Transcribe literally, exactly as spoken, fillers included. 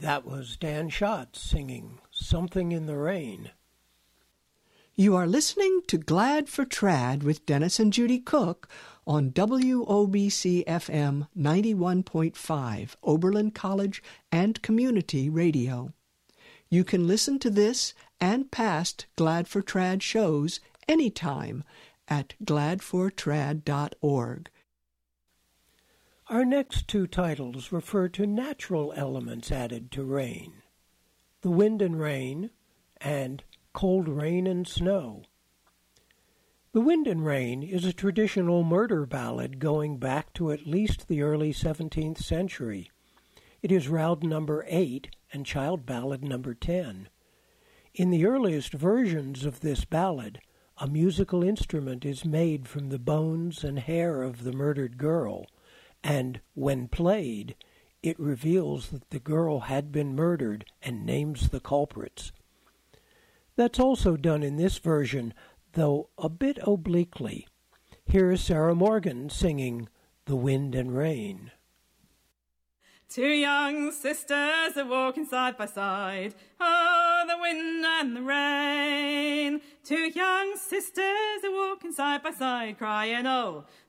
That was Dan Schatz singing Something in the Rain. You are listening to Glad for Trad with Dennis and Judy Cook on W O B C F M ninety-one point five, Oberlin College and Community Radio. You can listen to this and past Glad for Trad shows anytime at glad for trad dot org. Our next two titles refer to natural elements added to rain. The Wind and Rain and Cold Rain and Snow. The Wind and Rain is a traditional murder ballad going back to at least the early seventeenth century. It is round number eight and child ballad number ten. In the earliest versions of this ballad, a musical instrument is made from the bones and hair of the murdered girl, and when played, it reveals that the girl had been murdered and names the culprits. That's also done in this version, though a bit obliquely. Here is Sarah Morgan singing The Wind and Rain. Two young sisters are walking side by side. Oh, the wind and the rain. Two young sisters are walking side by side, crying, oh,